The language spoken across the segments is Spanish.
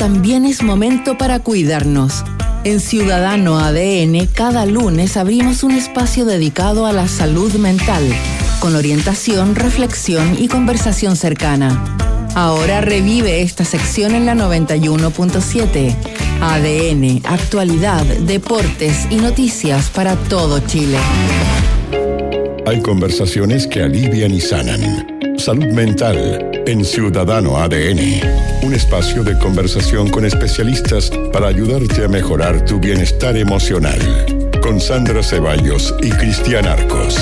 también es momento para cuidarnos. En Ciudadano ADN, cada lunes abrimos un espacio dedicado a la salud mental, con orientación, reflexión y conversación cercana. Ahora revive esta sección en la 91.7. ADN, actualidad, deportes y noticias para todo Chile. Hay conversaciones que alivian y sanan. Salud mental en Ciudadano ADN. Un espacio de conversación con especialistas para ayudarte a mejorar tu bienestar emocional. Con Sandra Ceballos y Cristian Arcos.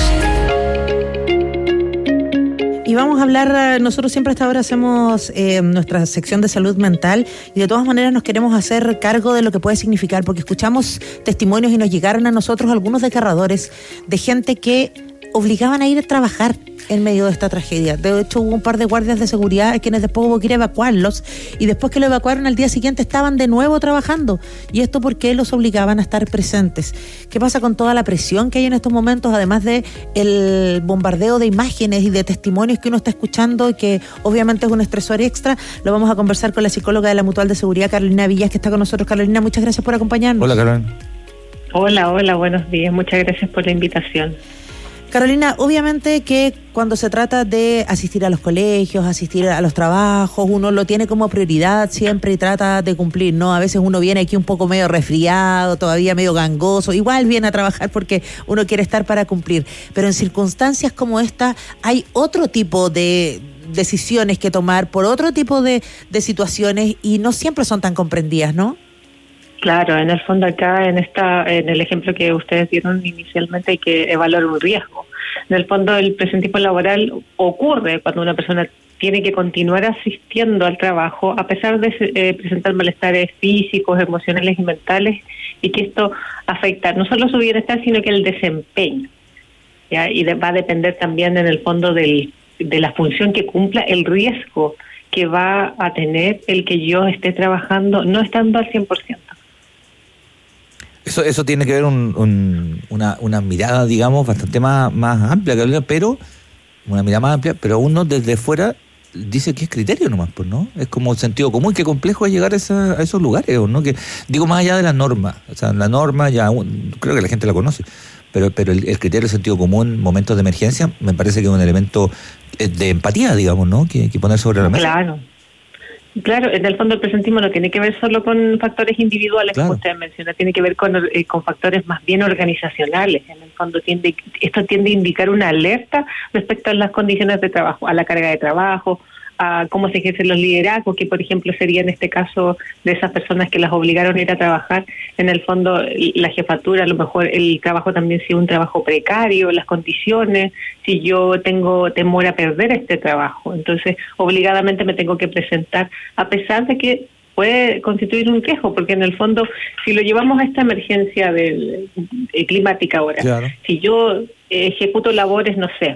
Y vamos a hablar, nosotros siempre hasta ahora hacemos nuestra sección de salud mental y de todas maneras nos queremos hacer cargo de lo que puede significar, porque escuchamos testimonios y nos llegaron a nosotros algunos desgarradores de gente que obligaban a ir a trabajar en medio de esta tragedia. De hecho, hubo un par de guardias de seguridad quienes después hubo que ir a evacuarlos y después que lo evacuaron al día siguiente estaban de nuevo trabajando. Y esto porque los obligaban a estar presentes. ¿Qué pasa con toda la presión que hay en estos momentos, además de el bombardeo de imágenes y de testimonios que uno está escuchando y que obviamente es un estresor extra? Lo vamos a conversar con la psicóloga de la Mutual de Seguridad, Carolina Villas, que está con nosotros. Carolina, muchas gracias por acompañarnos. Hola, Carolina. Hola, buenos días. Muchas gracias por la invitación. Carolina, obviamente que cuando se trata de asistir a los colegios, asistir a los trabajos, uno lo tiene como prioridad siempre y trata de cumplir, ¿no? A veces uno viene aquí un poco medio resfriado, todavía medio gangoso, igual viene a trabajar porque uno quiere estar para cumplir. Pero en circunstancias como esta hay otro tipo de decisiones que tomar por otro tipo de situaciones y no siempre son tan comprendidas, ¿no? Claro, en el fondo acá, en el ejemplo que ustedes dieron inicialmente, hay que evaluar un riesgo. En el fondo, el presentismo laboral ocurre cuando una persona tiene que continuar asistiendo al trabajo a pesar de presentar malestares físicos, emocionales y mentales, y que esto afecta no solo su bienestar, sino que el desempeño, ¿ya? Y va a depender también, en el fondo, de la función que cumpla, el riesgo que va a tener el que yo esté trabajando no estando al 100%. Eso tiene que ver una mirada, digamos, bastante más amplia, pero una mirada más amplia, pero uno desde fuera dice que es criterio nomás, pues, ¿no? Es como sentido común, qué complejo es llegar a esos lugares, ¿no? Que digo, más allá de las normas, o sea, la norma ya creo que la gente la conoce, pero el criterio de sentido común, momentos de emergencia, me parece que es un elemento de empatía, digamos, ¿no? Que poner sobre la mesa. Claro, en el fondo el presentismo no tiene que ver solo con factores individuales, claro, como usted menciona, tiene que ver con factores más bien organizacionales. En el fondo esto tiende a indicar una alerta respecto a las condiciones de trabajo, a la carga de trabajo, a cómo se ejercen los liderazgos, que por ejemplo sería en este caso de esas personas que las obligaron a ir a trabajar. En el fondo la jefatura, a lo mejor el trabajo también sea un trabajo precario, las condiciones, si yo tengo temor a perder este trabajo, entonces obligadamente me tengo que presentar, a pesar de que puede constituir un riesgo, porque en el fondo si lo llevamos a esta emergencia climática ahora, claro, si yo ejecuto labores, no sé,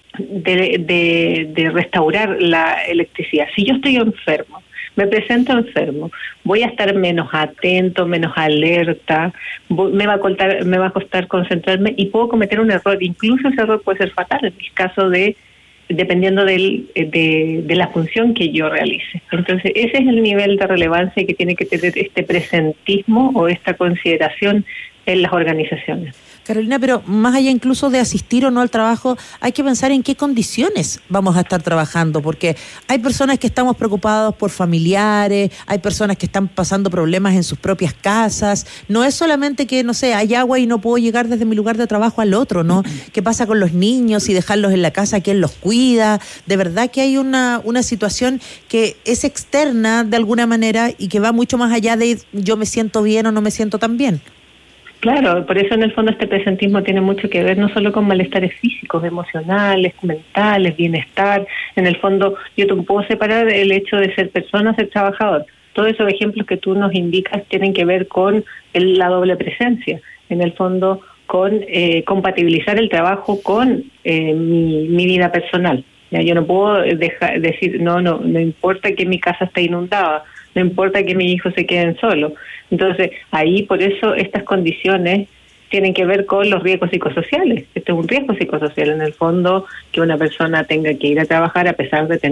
de restaurar la electricidad. Si yo estoy enfermo, me presento enfermo, voy a estar menos atento, menos alerta, me va a costar concentrarme y puedo cometer un error. Incluso ese error puede ser fatal en el caso dependiendo de la función que yo realice. Entonces, ese es el nivel de relevancia que tiene que tener este presentismo o esta consideración en las organizaciones. Carolina, pero más allá incluso de asistir o no al trabajo, hay que pensar en qué condiciones vamos a estar trabajando, porque hay personas que estamos preocupados por familiares, hay personas que están pasando problemas en sus propias casas. No es solamente que, no sé, hay agua y no puedo llegar desde mi lugar de trabajo al otro, ¿no? ¿Qué pasa con los niños y dejarlos en la casa? ¿Quién los cuida? De verdad que hay una situación que es externa de alguna manera y que va mucho más allá de yo me siento bien o no me siento tan bien. Claro, por eso en el fondo este presentismo tiene mucho que ver no solo con malestares físicos, emocionales, mentales, bienestar. En el fondo yo te puedo separar el hecho de ser persona, ser trabajador. Todos esos ejemplos que tú nos indicas tienen que ver con la doble presencia. En el fondo con compatibilizar el trabajo con mi vida personal. Ya, yo no puedo decir, no importa que mi casa esté inundada, no importa que mis hijos se queden solos. Entonces, ahí por eso estas condiciones tienen que ver con los riesgos psicosociales. Este es un riesgo psicosocial, en el fondo, que una persona tenga que ir a trabajar a pesar de tener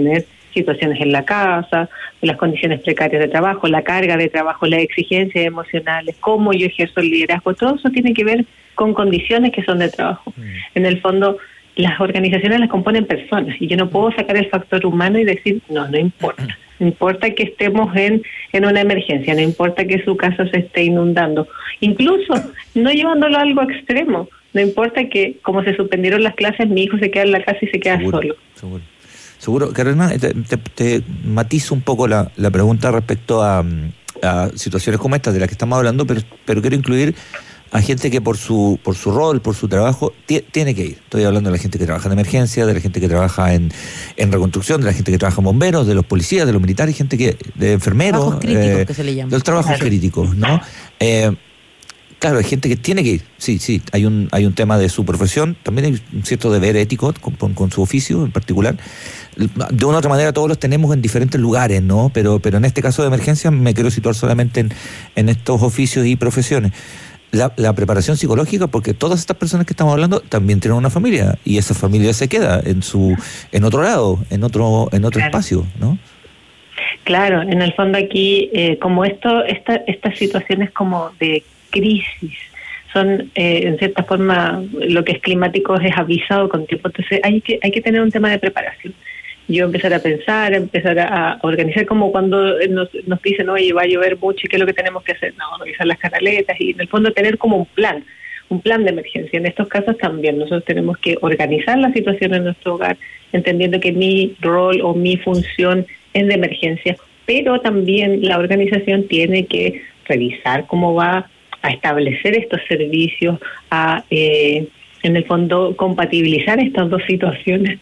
situaciones en la casa, las condiciones precarias de trabajo, la carga de trabajo, las exigencias emocionales, cómo yo ejerzo el liderazgo, todo eso tiene que ver con condiciones que son de trabajo. En el fondo, las organizaciones las componen personas y yo no puedo sacar el factor humano y decir, no importa. No importa que estemos en una emergencia, no importa que su casa se esté inundando. Incluso, no llevándolo a algo extremo, no importa que, como se suspendieron las clases, mi hijo se queda en la casa y se queda solo. Seguro. Carolina, te matizo un poco la pregunta respecto a situaciones como estas de las que estamos hablando, pero quiero incluir a gente que por su rol, por su trabajo, tiene que ir. Estoy hablando de la gente que trabaja en emergencia, de la gente que trabaja en reconstrucción, de la gente que trabaja en bomberos, de los policías, de los militares, de enfermeros. Trabajos críticos que se le llaman. De los trabajos críticos, ¿no? Claro, hay gente que tiene que ir. Sí, hay un tema de su profesión, también hay un cierto deber ético con su oficio en particular. De una u otra manera todos los tenemos en diferentes lugares, ¿no? Pero en este caso de emergencia me quiero situar solamente en estos oficios y profesiones. La preparación psicológica, porque todas estas personas que estamos hablando también tienen una familia y esa familia se queda en otro lado, en otro espacio, ¿no? Claro, en el fondo aquí, como estas situaciones como de crisis son en cierta forma lo que es climático es avisado con tiempo, entonces hay que tener un tema de preparación. Yo empezar a pensar, empezar a organizar, como cuando nos dicen, oye, va a llover mucho y qué es lo que tenemos que hacer, organizar las canaletas y en el fondo tener como un plan de emergencia. En estos casos también nosotros tenemos que organizar la situación en nuestro hogar, entendiendo que mi rol o mi función es de emergencia, pero también la organización tiene que revisar cómo va a establecer estos servicios, en el fondo compatibilizar estas dos situaciones,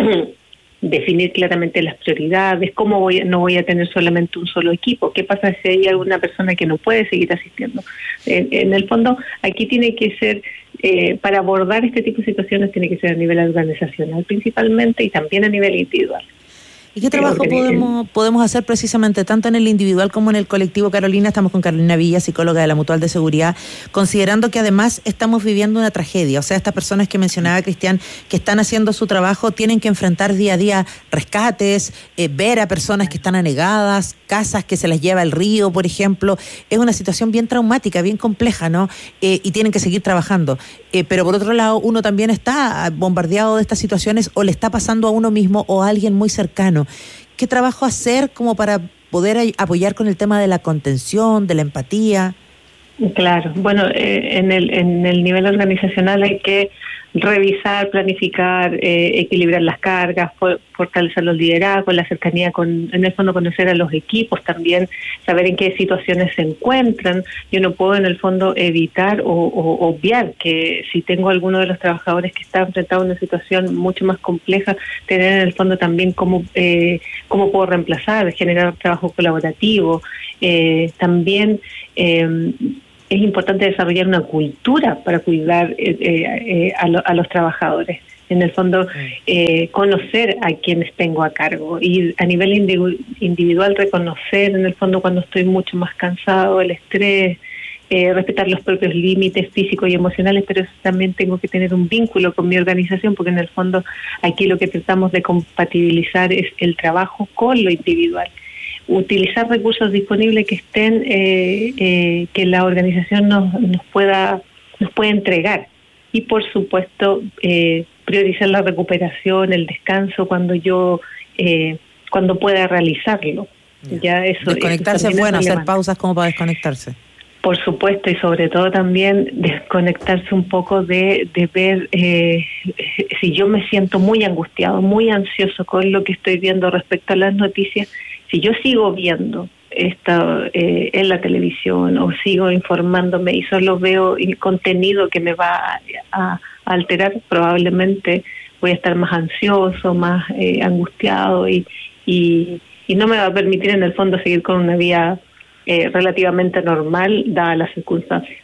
definir claramente las prioridades, no voy a tener solamente un solo equipo, qué pasa si hay alguna persona que no puede seguir asistiendo. En el fondo, aquí tiene que ser, para abordar este tipo de situaciones, tiene que ser a nivel organizacional principalmente y también a nivel individual. ¿Y qué trabajo podemos hacer precisamente tanto en el individual como en el colectivo? Carolina, estamos con Carolina Villa, psicóloga de la Mutual de Seguridad, considerando que además estamos viviendo una tragedia. O sea, estas personas que mencionaba Cristian, que están haciendo su trabajo, tienen que enfrentar día a día rescates, ver a personas que están anegadas, casas que se las lleva el río, por ejemplo. Es una situación bien traumática, bien compleja, ¿no? Y tienen que seguir trabajando. Pero por otro lado, uno también está bombardeado de estas situaciones o le está pasando a uno mismo o a alguien muy cercano. ¿Qué trabajo hacer como para poder apoyar con el tema de la contención, de la empatía? Claro, bueno, en el nivel organizacional hay que revisar, planificar, equilibrar las cargas, fortalecer los liderazgos, la cercanía en el fondo conocer a los equipos, también saber en qué situaciones se encuentran. Yo no puedo en el fondo evitar o obviar que si tengo alguno de los trabajadores que está enfrentado a una situación mucho más compleja, tener en el fondo también cómo puedo reemplazar, generar trabajo colaborativo, también es importante desarrollar una cultura para cuidar a los trabajadores. En el fondo, conocer a quienes tengo a cargo y a nivel individual reconocer, en el fondo, cuando estoy mucho más cansado, el estrés, respetar los propios límites físicos y emocionales, pero también tengo que tener un vínculo con mi organización, porque en el fondo aquí lo que tratamos de compatibilizar es el trabajo con lo individual. Utilizar recursos disponibles que estén, que la organización nos pueda entregar, y por supuesto priorizar la recuperación, el descanso cuando pueda realizarlo. Ya eso, desconectarse es bueno, hacer pausas como para desconectarse. Por supuesto, y sobre todo también desconectarse un poco de ver si yo me siento muy angustiado, muy ansioso con lo que estoy viendo respecto a las noticias. Si yo sigo viendo esto en la televisión o sigo informándome y solo veo contenido que me va a alterar, probablemente voy a estar más ansioso, más angustiado y no me va a permitir en el fondo seguir con una vida relativamente normal dadas las circunstancias.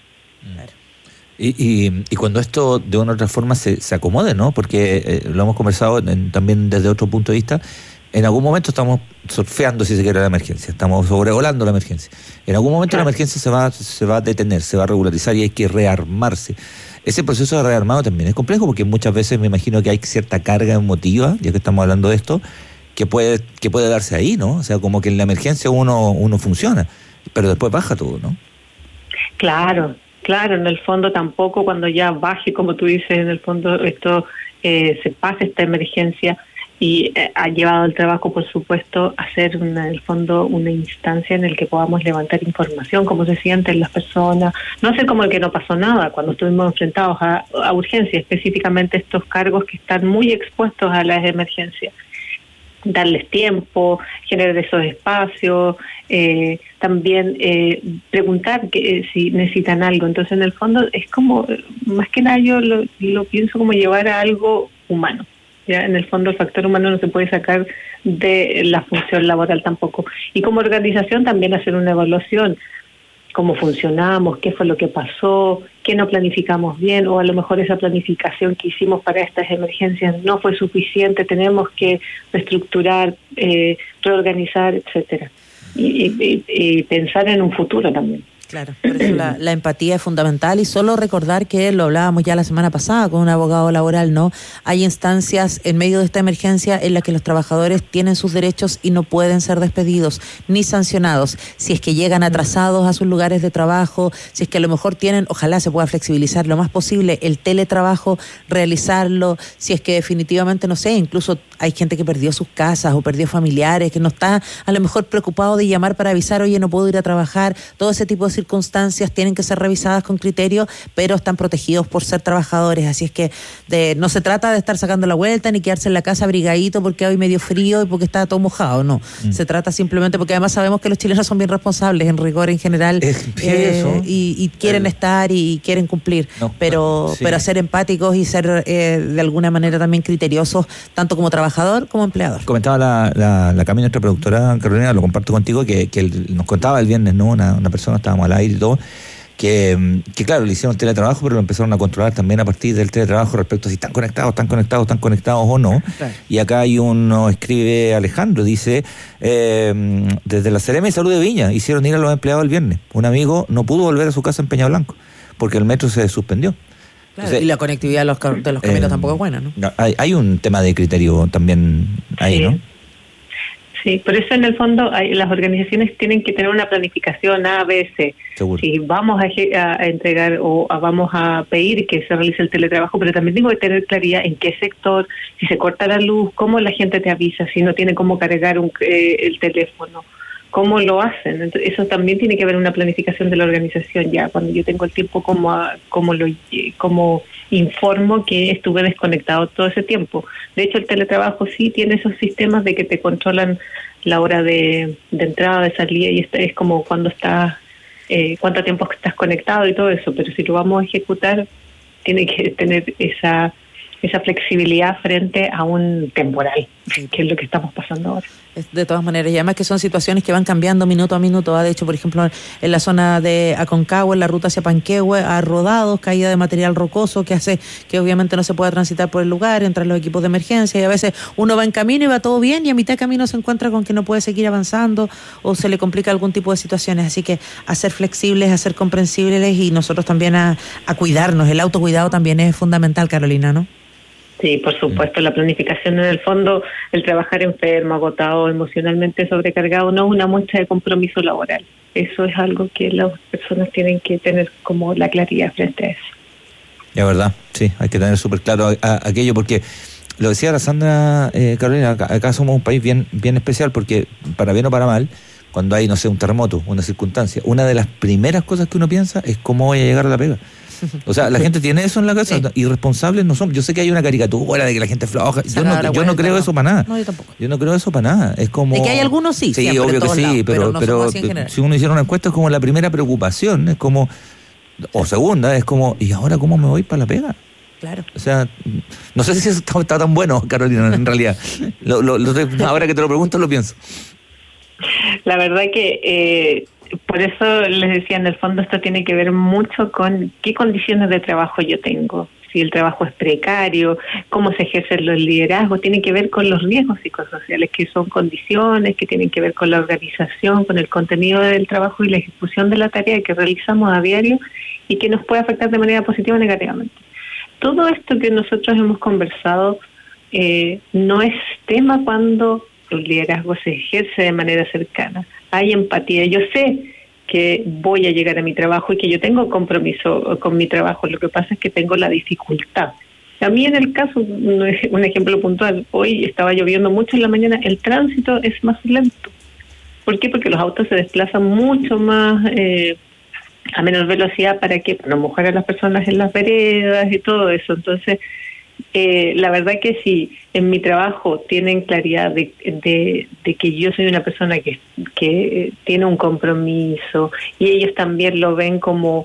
Y cuando esto de una u otra forma se acomode, ¿no? Porque lo hemos conversado también desde otro punto de vista. En algún momento estamos surfeando, si se quiere, la emergencia, estamos sobrevolando la emergencia. En algún momento la emergencia se va a detener, se va a regularizar y hay que rearmarse. Ese proceso de rearmado también es complejo porque muchas veces me imagino que hay cierta carga emotiva, ya que estamos hablando de esto, que puede darse ahí, ¿no? O sea, como que en la emergencia uno funciona, pero después baja todo, ¿no? Claro, en el fondo tampoco cuando ya baje, como tú dices, en el fondo esto se pasa esta emergencia y ha llevado al trabajo, por supuesto, a ser en el fondo una instancia en el que podamos levantar información, cómo se sienten las personas, no hacer como el que no pasó nada cuando estuvimos enfrentados a urgencias, específicamente estos cargos que están muy expuestos a las emergencias. Darles tiempo, generar esos espacios, también preguntar si necesitan algo. Entonces, en el fondo, es como, más que nada yo lo pienso como llevar a algo humano. Ya en el fondo el factor humano no se puede sacar de la función laboral tampoco. Y como organización también hacer una evaluación, cómo funcionamos, qué fue lo que pasó, qué no planificamos bien, o a lo mejor esa planificación que hicimos para estas emergencias no fue suficiente, tenemos que reestructurar, reorganizar, etcétera, y pensar en un futuro también. Claro, por eso la empatía es fundamental, y solo recordar que lo hablábamos ya la semana pasada con un abogado laboral, ¿no? Hay instancias en medio de esta emergencia en las que los trabajadores tienen sus derechos y no pueden ser despedidos ni sancionados. Si es que llegan atrasados a sus lugares de trabajo, si es que a lo mejor tienen, ojalá se pueda flexibilizar lo más posible el teletrabajo, realizarlo, si es que definitivamente, no sé, incluso hay gente que perdió sus casas o perdió familiares, que no está a lo mejor preocupado de llamar para avisar, oye, no puedo ir a trabajar, todo ese tipo de circunstancias tienen que ser revisadas con criterio, pero están protegidos por ser trabajadores, así es que no se trata de estar sacando la vuelta ni quedarse en la casa abrigadito porque hoy medio frío y porque está todo mojado, no, se trata simplemente, porque además sabemos que los chilenos son bien responsables en rigor en general, y quieren estar y quieren cumplir, pero ser empáticos y ser de alguna manera también criteriosos, tanto como trabajador como empleador. Comentaba la Cami, nuestra productora Carolina, lo comparto contigo, que nos contaba el viernes, ¿no? Una persona, estábamos al aire y todo, que claro, le hicieron teletrabajo, pero lo empezaron a controlar también a partir del teletrabajo respecto a si están conectados o no. Claro. Y acá hay uno, escribe Alejandro, dice, desde la Seremi de Salud de Viña, hicieron ir a los empleados el viernes. Un amigo no pudo volver a su casa en Peña Blanco, porque el metro se suspendió. Claro, entonces, y la conectividad de los caminos tampoco es buena, ¿no? Hay un tema de criterio también ahí, sí, ¿no? Sí, por eso en el fondo las organizaciones tienen que tener una planificación A, B, C. Seguro. Si vamos a entregar o vamos a pedir que se realice el teletrabajo, pero también tengo que tener claridad en qué sector, si se corta la luz, cómo la gente te avisa, si no tiene cómo cargar el teléfono, cómo lo hacen. Entonces, eso también tiene que haber una planificación de la organización ya. Cuando yo tengo el tiempo, como informo que estuve desconectado todo ese tiempo. De hecho, el teletrabajo sí tiene esos sistemas de que te controlan la hora de entrada, de salida, y es como cuando estás, cuánto tiempo estás conectado y todo eso. Pero si lo vamos a ejecutar, tiene que tener esa flexibilidad frente a un temporal, que es lo que estamos pasando ahora. De todas maneras, y además que son situaciones que van cambiando minuto a minuto. De hecho, por ejemplo, en la zona de Aconcagua, en la ruta hacia Panquehue, ha rodados, caída de material rocoso que hace que obviamente no se pueda transitar por el lugar, entran los equipos de emergencia, y a veces uno va en camino y va todo bien, y a mitad de camino se encuentra con que no puede seguir avanzando o se le complica algún tipo de situaciones. Así que a ser flexibles, a ser comprensibles, y nosotros también a cuidarnos. El autocuidado también es fundamental, Carolina, ¿no? Sí, por supuesto, la planificación en el fondo, el trabajar enfermo, agotado, emocionalmente sobrecargado, no es una muestra de compromiso laboral. Eso es algo que las personas tienen que tener como la claridad frente a eso. Es verdad, sí, hay que tener súper claro aquello, porque lo decía la Sandra, Carolina, acá somos un país bien especial, porque para bien o para mal, cuando hay, no sé, un terremoto, una circunstancia, una de las primeras cosas que uno piensa es cómo voy a llegar a la pega. O sea, la gente tiene eso en la cabeza, sí. Irresponsables no son. Yo sé que hay una caricatura de que la gente es floja. Yo no creo eso para nada. No, yo tampoco. Yo no creo eso para nada. Es como... De que hay algunos sí. Sí, obvio que sí, pero si uno hiciera una encuesta es como la primera preocupación, es como, o segunda, es como, ¿y ahora cómo me voy para la pega? Claro. O sea, no sé si eso está tan bueno, Carolina, en realidad. Ahora que te lo pregunto, lo pienso. La verdad que... por eso les decía, en el fondo esto tiene que ver mucho con qué condiciones de trabajo yo tengo. Si el trabajo es precario, cómo se ejercen los liderazgos, tiene que ver con los riesgos psicosociales, que son condiciones que tienen que ver con la organización, con el contenido del trabajo y la ejecución de la tarea que realizamos a diario y que nos puede afectar de manera positiva o negativamente. Todo esto que nosotros hemos conversado no es tema cuando el liderazgo se ejerce de manera cercana, hay empatía, yo sé que voy a llegar a mi trabajo y que yo tengo compromiso con mi trabajo, lo que pasa es que tengo la dificultad. A mí en el caso, un ejemplo puntual, hoy estaba lloviendo mucho en la mañana, el tránsito es más lento. ¿Por qué? Porque los autos se desplazan mucho más a menor velocidad para no mojar a las personas en las veredas y todo eso. Entonces, la verdad que si en mi trabajo tienen claridad de que yo soy una persona que tiene un compromiso y ellos también lo ven como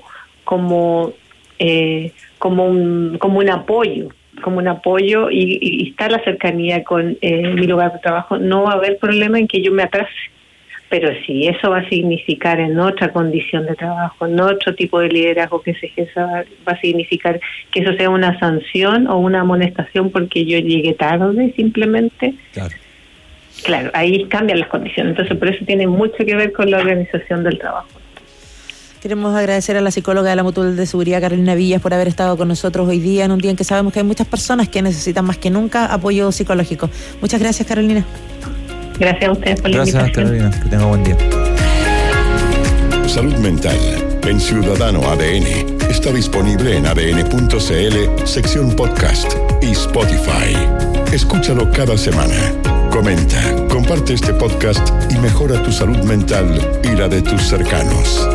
un apoyo y está la cercanía con mi lugar de trabajo, no va a haber problema en que yo me atrase. Pero si eso va a significar en otra condición de trabajo, en otro tipo de liderazgo que se ejerza, va a significar que eso sea una sanción o una amonestación porque yo llegué tarde simplemente. Claro, ahí cambian las condiciones. Entonces, por eso tiene mucho que ver con la organización del trabajo. Queremos agradecer a la psicóloga de la Mutual de Seguridad, Carolina Villas, por haber estado con nosotros hoy día, en un día en que sabemos que hay muchas personas que necesitan más que nunca apoyo psicológico. Muchas gracias, Carolina. Gracias a ustedes por la invitación. Gracias, Carolina. Que tenga buen día. Salud Mental en Ciudadano ADN está disponible en adn.cl, sección podcast y Spotify. Escúchalo cada semana. Comenta, comparte este podcast y mejora tu salud mental y la de tus cercanos.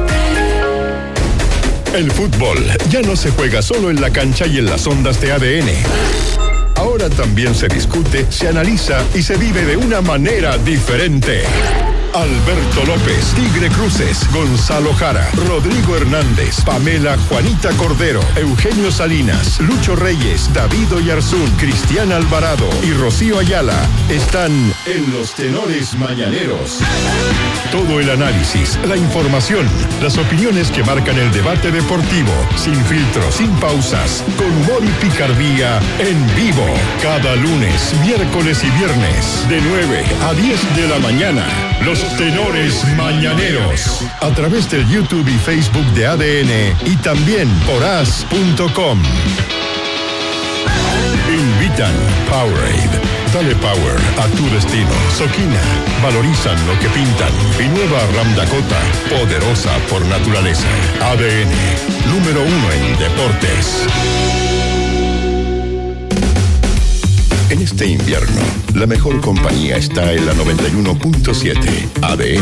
El fútbol ya no se juega solo en la cancha y en las ondas de ADN. Ahora también se discute, se analiza y se vive de una manera diferente. Alberto López, Tigre Cruces, Gonzalo Jara, Rodrigo Hernández, Pamela Juanita Cordero, Eugenio Salinas, Lucho Reyes, David Oyarzún, Cristian Alvarado y Rocío Ayala están en Los Tenores Mañaneros. Todo el análisis, la información, las opiniones que marcan el debate deportivo, sin filtros, sin pausas, con humor y picardía, en vivo, cada lunes, miércoles y viernes, de 9 a 10 de la mañana. Los Tenores Mañaneros, a través del YouTube y Facebook de ADN y también por as.com. Invitan Powerade. Dale power a tu destino. Soquina, valorizan lo que pintan. Y nueva Ram Dakota, poderosa por naturaleza. ADN, número 1 en deportes. En este invierno, la mejor compañía está en la 91.7 ADN.